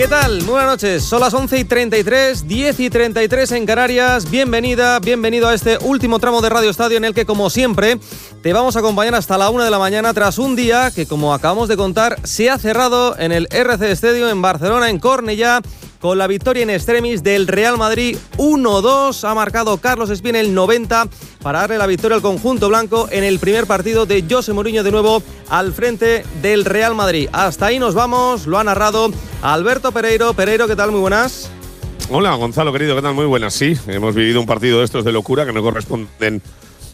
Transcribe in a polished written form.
¿Qué tal? Muy buenas noches, son las 11:33, 10:33 en Canarias. Bienvenido a este último tramo de Radio Estadio en el que, como siempre, te vamos a acompañar hasta la 1 de la mañana tras un día que, como acabamos de contar, se ha cerrado en el RC Stadium en Barcelona, en Cornellà, con la victoria in extremis del Real Madrid 1-2. Ha marcado Carlos Espina el 90 para darle la victoria al conjunto blanco en el primer partido de José Mourinho de nuevo al frente del Real Madrid. Hasta ahí nos vamos, lo ha narrado Alberto Pereiro. Pereiro, ¿qué tal? Muy buenas. Hola, Gonzalo, querido, ¿qué tal? Muy buenas. Sí, hemos vivido un partido de estos de locura que no corresponden